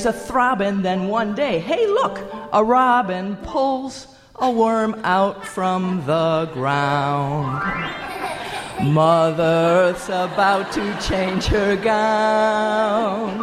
a throbbing, then one day, hey look, a robin pulls a worm out from the ground. Mother Earth's about to change her gown.